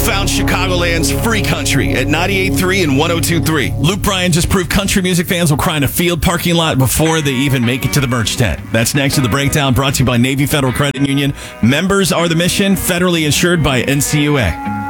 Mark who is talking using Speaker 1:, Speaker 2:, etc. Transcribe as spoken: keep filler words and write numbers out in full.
Speaker 1: found Chicagoland's free country at ninety-eight point three and one oh two point three.
Speaker 2: Luke Bryan just proved country music fans will cry in a field parking lot before they even make it to the merch tent. That's next to The Breakdown, brought to you by Navy Federal Credit Union. Members are the mission, federally insured by N C U A.